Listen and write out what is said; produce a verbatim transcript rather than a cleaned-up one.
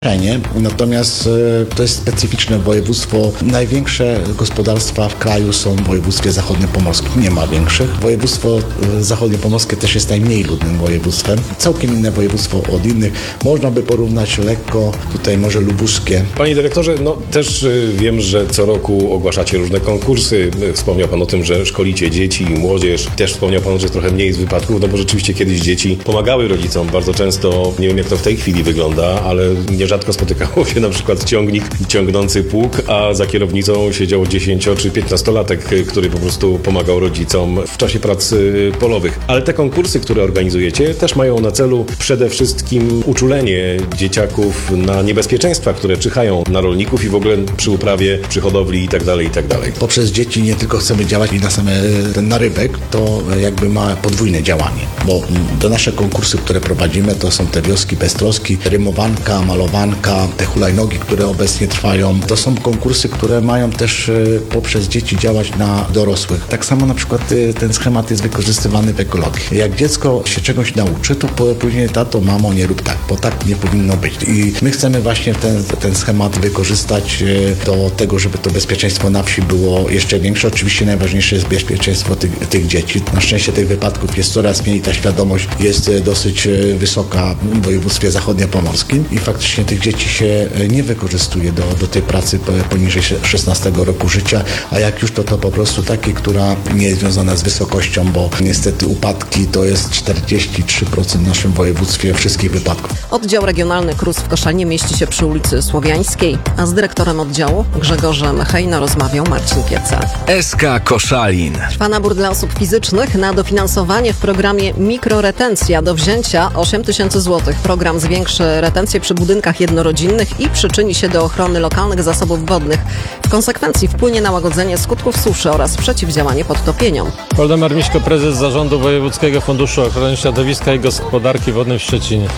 terenie, natomiast e, to jest specyficzne województwo. Największe gospodarstwa w kraju są w województwie zachodniopomorskim. Nie ma większych. Województwo e, zachodniopomorskie też jest najmniej ludnym województwem. Całkiem inne województwo od innych. Można by porównać lekko tutaj może lubuskie. Panie dyrektorze, no też y, wiem, że co roku ogłaszacie różne konkursy. Wspomniał Pan o tym, że szkolicie dzieci i młodzież. Też wspomniał Pan, że trochę mniej z wypadków, no bo rzeczywiście kiedyś dzieci pomagały rodzicom. Bardzo często, nie wiem jak to w tej chwili wygląda, ale nierzadko spotykało się na przykład ciągnik ciągnący pług, a za kierownicą siedział dziesięcio czy piętnastolatek, który po prostu pomagał rodzicom w czasie prac y, polowych. Ale te konkursy, które organizujecie, też mają na celu przede wszystkim uczulenie dzieciaków na niebezpieczeństwa, które czyhają na rolników i w ogóle przy uprawie, przy hodowli itd., itd. Poprzez dzieci nie tylko chcemy działać i na same ten narybek, to jakby ma podwójne działanie, bo te nasze konkursy, które prowadzimy, to są te wioski bez troski, rymowanka, malowanka, te hulajnogi, które obecnie trwają. To są konkursy, które mają też poprzez dzieci działać na dorosłych. Tak samo na przykład ten schemat jest wykorzystywany w ekologii. Jak dziecko się czegoś nauczy, to później tato, mamo, nie rób tak, bo tak nie powinno być. I my chcemy właśnie ten, ten schemat wykorzystać do tego, żeby to bezpieczeństwo na wsi było jeszcze większe. Oczywiście najważniejsze jest bezpieczeństwo tych, tych dzieci. Na szczęście tych wypadków jest coraz mniej, ta świadomość jest dosyć wysoka w województwie zachodniopomorskim i faktycznie tych dzieci się nie wykorzystuje do, do tej pracy poniżej szesnastego roku życia, a jak już to to po prostu takie, która nie jest związana z wysokością, bo niestety upadki to jest czterdzieści trzy procent w naszym województwie wszystkich wypadków. Oddział Regionalny K R U S w Koszalinie mieści się przy ulicy Słowiańskiej, a z dyrektorem oddziału Grzegorzem Hejno rozmawiał Marcin Pieca. S K Koszalin. Trwa nabór dla osób fizycznych na dofinansowanie w programie Mikroretencja do wzięcia osiem tysięcy złotych. Program zwiększy retencję przy budynkach jednorodzinnych i przyczyni się do ochrony lokalnych zasobów wodnych. W konsekwencji wpłynie na łagodzenie skutków suszy oraz przeciwdziałanie podtopieniom. Waldemar Miśko, prezes Zarządu Wojewódzkiego Funduszu Ochrony Środowiska i Gospodarki Wodnej w Szczecinie.